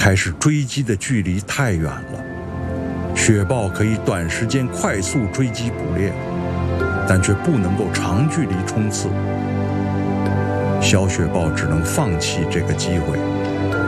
开始追击的距离太远了。雪豹可以短时间快速追击捕猎，但却不能够长距离冲刺。小雪豹只能放弃这个机会。